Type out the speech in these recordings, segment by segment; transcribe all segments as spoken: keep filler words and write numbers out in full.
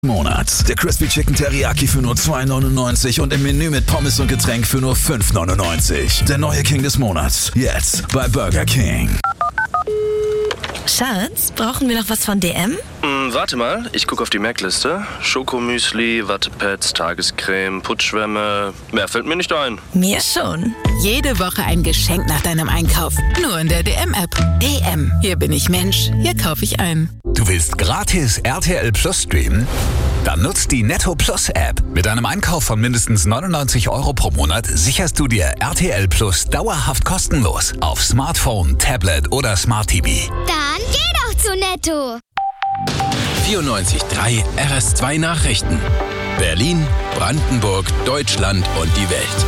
Monat. Der Crispy Chicken Teriyaki für nur zwei neunundneunzig und im Menü mit Pommes und Getränk für nur fünf neunundneunzig. Der neue King des Monats. Jetzt bei Burger King. Schatz, brauchen wir noch was von D M? Mm, warte mal, ich gucke auf die Merkliste. Schokomüsli, Wattepads, Tagescreme, Putzschwämme. Mehr fällt mir nicht ein. Mir schon. Jede Woche ein Geschenk nach deinem Einkauf. Nur in der D M-App. D M. Hier bin ich Mensch. Hier kaufe ich ein. Du willst gratis R T L Plus streamen? Dann nutzt die Netto Plus App. Mit einem Einkauf von mindestens neunundneunzig Euro pro Monat sicherst du dir R T L Plus dauerhaft kostenlos auf Smartphone, Tablet oder Smart T V. Dann geh doch zu Netto. vierundneunzig Komma drei R S zwei Nachrichten. Berlin, Brandenburg, Deutschland und die Welt.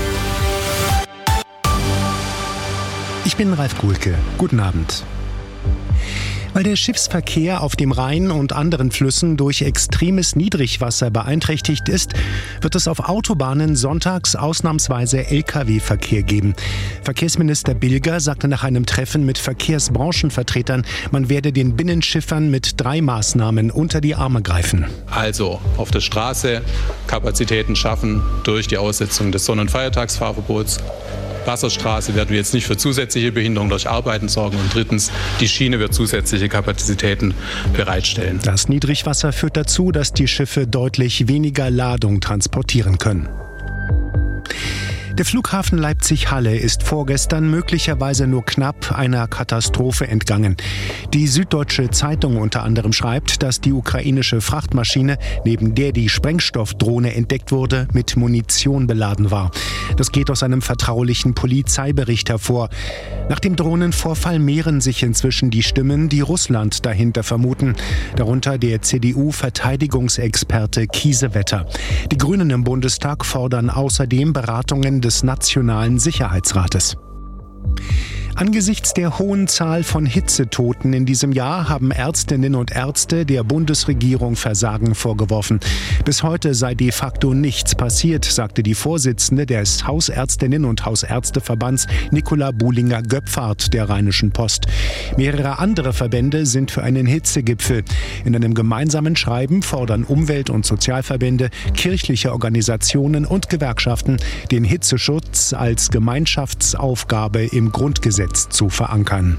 Ich bin Ralf Gulke. Guten Abend. Weil der Schiffsverkehr auf dem Rhein und anderen Flüssen durch extremes Niedrigwasser beeinträchtigt ist, wird es auf Autobahnen sonntags ausnahmsweise L K W-Verkehr geben. Verkehrsminister Bilger sagte nach einem Treffen mit Verkehrsbranchenvertretern, man werde den Binnenschiffern mit drei Maßnahmen unter die Arme greifen. Also auf der Straße Kapazitäten schaffen durch die Aussetzung des Sonn- und Feiertagsfahrverbots. Wasserstraße werden wir jetzt nicht für zusätzliche Behinderung durch Arbeiten sorgen. Und drittens, die Schiene wird zusätzliche Kapazitäten bereitstellen. Das Niedrigwasser führt dazu, dass die Schiffe deutlich weniger Ladung transportieren können. Der Flughafen Leipzig-Halle ist vorgestern möglicherweise nur knapp einer Katastrophe entgangen. Die Süddeutsche Zeitung unter anderem schreibt, dass die ukrainische Frachtmaschine, neben der die Sprengstoffdrohne entdeckt wurde, mit Munition beladen war. Das geht aus einem vertraulichen Polizeibericht hervor. Nach dem Drohnenvorfall mehren sich inzwischen die Stimmen, die Russland dahinter vermuten. Darunter der C D U-Verteidigungsexperte Kiesewetter. Die Grünen im Bundestag fordern außerdem Beratungen des Nationalen Sicherheitsrates. Angesichts der hohen Zahl von Hitzetoten in diesem Jahr haben Ärztinnen und Ärzte der Bundesregierung Versagen vorgeworfen. Bis heute sei de facto nichts passiert, sagte die Vorsitzende des Hausärztinnen- und Hausärzteverbands Nicola Buhlinger-Göpfart der Rheinischen Post. Mehrere andere Verbände sind für einen Hitzegipfel. In einem gemeinsamen Schreiben fordern Umwelt- und Sozialverbände, kirchliche Organisationen und Gewerkschaften, den Hitzeschutz als Gemeinschaftsaufgabe im Grundgesetz zu verankern.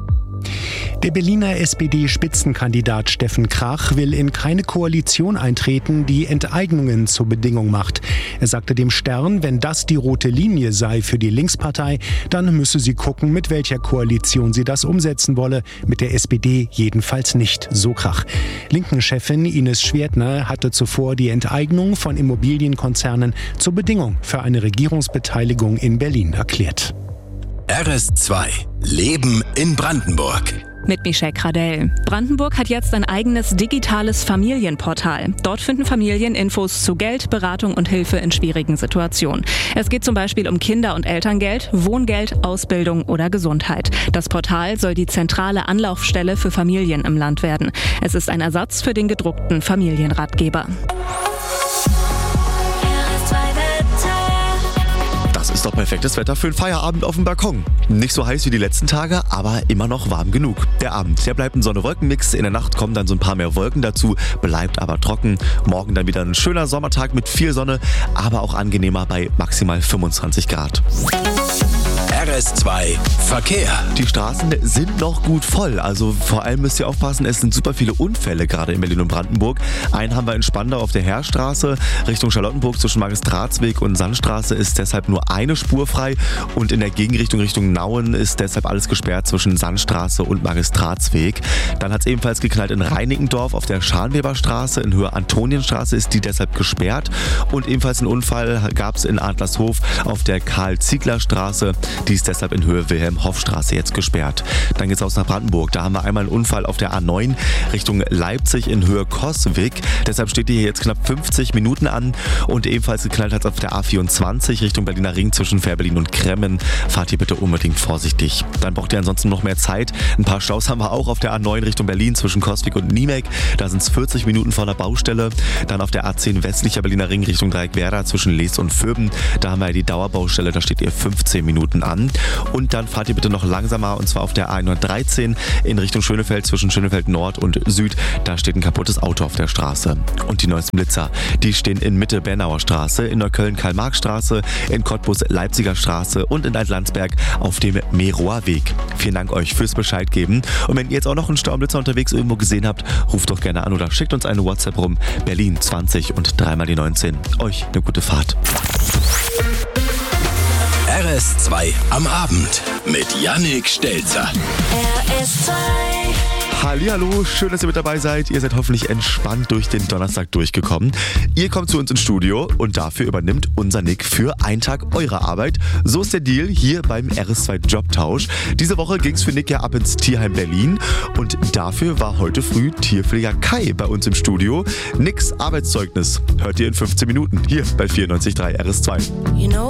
Der Berliner S P D-Spitzenkandidat Steffen Krach will in keine Koalition eintreten, die Enteignungen zur Bedingung macht. Er sagte dem Stern, wenn das die rote Linie sei für die Linkspartei, dann müsse sie gucken, mit welcher Koalition sie das umsetzen wolle. Mit der S P D jedenfalls nicht, so Krach. Linken-Chefin Ines Schwertner hatte zuvor die Enteignung von Immobilienkonzernen zur Bedingung für eine Regierungsbeteiligung in Berlin erklärt. R S zwei. Leben in Brandenburg. Mit Michelle Kradell. Brandenburg hat jetzt ein eigenes digitales Familienportal. Dort finden Familien Infos zu Geld, Beratung und Hilfe in schwierigen Situationen. Es geht zum Beispiel um Kinder- und Elterngeld, Wohngeld, Ausbildung oder Gesundheit. Das Portal soll die zentrale Anlaufstelle für Familien im Land werden. Es ist ein Ersatz für den gedruckten Familienratgeber. Das ist doch perfektes Wetter für einen Feierabend auf dem Balkon. Nicht so heiß wie die letzten Tage, aber immer noch warm genug. Der Abend, der bleibt ein Sonne-Wolken-Mix. In der Nacht kommen dann so ein paar mehr Wolken dazu, bleibt aber trocken. Morgen dann wieder ein schöner Sommertag mit viel Sonne, aber auch angenehmer bei maximal fünfundzwanzig Grad. R S zwei Verkehr. Die Straßen sind noch gut voll, also vor allem müsst ihr aufpassen, es sind super viele Unfälle gerade in Berlin und Brandenburg. Einen haben wir in Spandau auf der Heerstraße, Richtung Charlottenburg zwischen Magistratsweg und Sandstraße ist deshalb nur eine Spur frei und in der Gegenrichtung Richtung Nauen ist deshalb alles gesperrt zwischen Sandstraße und Magistratsweg. Dann hat es ebenfalls geknallt in Reinickendorf auf der Scharnweberstraße, in Höhe Antonienstraße ist die deshalb gesperrt und ebenfalls einen Unfall gab es in Adlershof auf der Karl-Ziegler-Straße. Die ist deshalb in Höhe Wilhelm-Hoff-Straße jetzt gesperrt. Dann geht's aus nach Brandenburg. Da haben wir einmal einen Unfall auf der A neun Richtung Leipzig in Höhe Coswig. Deshalb steht die hier jetzt knapp fünfzig Minuten an. Und ebenfalls geknallt hat es auf der A vierundzwanzig Richtung Berliner Ring zwischen Fährberlin und Kremmen. Fahrt hier bitte unbedingt vorsichtig. Dann braucht ihr ansonsten noch mehr Zeit. Ein paar Staus haben wir auch auf der A neun Richtung Berlin zwischen Coswig und Niemek. Da sind es vierzig Minuten vor der Baustelle. Dann auf der A zehn westlicher Berliner Ring Richtung Dreieckwerder zwischen Lees und Vöben. Da haben wir die Dauerbaustelle. Da steht ihr fünfzehn Minuten an. Abend. Und dann fahrt ihr bitte noch langsamer, und zwar auf der A hundertdreizehn in Richtung Schönefeld, zwischen Schönefeld Nord und Süd. Da steht ein kaputtes Auto auf der Straße. Und die neuesten Blitzer, die stehen in Mitte Bernauer Straße, in Neukölln Karl-Marx-Straße, in Cottbus Leipziger Straße und in Altlandsberg auf dem Meroer Weg. Vielen Dank euch fürs Bescheid geben. Und wenn ihr jetzt auch noch einen Staublitzer unterwegs irgendwo gesehen habt, ruft doch gerne an oder schickt uns eine WhatsApp rum. Berlin zwanzig und dreimal die neunzehn. Euch eine gute Fahrt. R S zwei am Abend mit Yannick Stelzer. R S zwei. Hallihallo, schön, dass ihr mit dabei seid. Ihr seid hoffentlich entspannt durch den Donnerstag durchgekommen. Ihr kommt zu uns ins Studio und dafür übernimmt unser Nick für einen Tag eure Arbeit. So ist der Deal hier beim R S zwei Jobtausch. Diese Woche ging es für Nick ja ab ins Tierheim Berlin und dafür war heute früh Tierpfleger Kai bei uns im Studio. Nicks Arbeitszeugnis hört ihr in fünfzehn Minuten hier bei vierundneunzig Komma drei R S zwei. You know